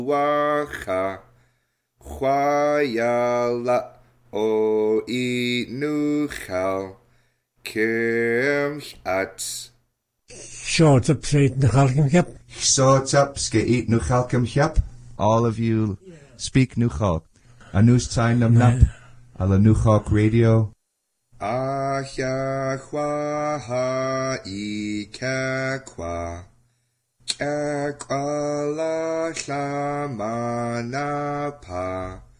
wacha chwayala o inuchal Kimchat. Short up straight in the Chalcomchap. Short up ske eat nu Chalcomchap. All of you speak Nuchal. Anus tain nam nap. Ala Nuchak radio. Ahya chwaha I kekwa. Kekwa la shamanapa.